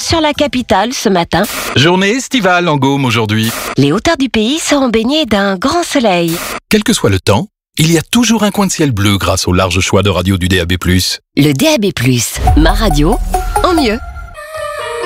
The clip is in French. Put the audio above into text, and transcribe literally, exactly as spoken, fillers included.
sur la capitale ce matin. Journée estivale en Gaume aujourd'hui. Les hauteurs du pays seront baignées d'un grand soleil. Quel que soit le temps, il y a toujours un coin de ciel bleu grâce au large choix de radio du D A B plus. Le D A B plus, ma radio, en mieux.